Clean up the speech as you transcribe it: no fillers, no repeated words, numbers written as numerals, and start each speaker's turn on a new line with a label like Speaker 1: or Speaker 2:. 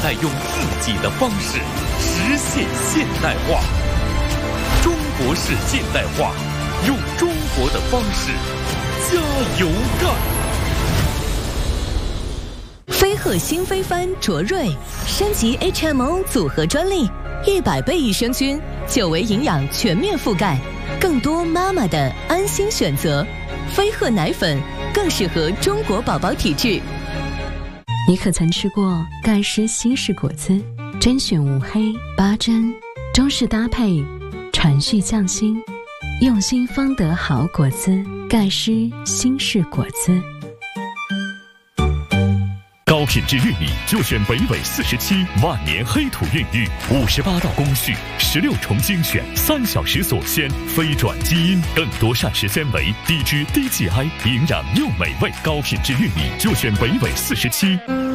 Speaker 1: 代用自己的方式实现现代化。中国式现代化，用中国的方式加油干！
Speaker 2: 飞鹤新飞帆卓瑞升级 HMO 组合专利，100倍益生菌，9维营养全面覆盖，更多妈妈的安心选择。飞鹤奶粉更适合中国宝宝体质。
Speaker 3: 你可曾吃过盖诗西式果汁？甄选5黑8珍，中式搭配，传续匠心，用心方得好果汁。盖诗新式果汁。
Speaker 4: 高品质玉米就选北纬47万年黑土孕育，58道工序，16重精选，3小时锁鲜，非转基因，更多膳食纤维，低脂低 GI， 营养又美味。高品质玉米就选北纬47。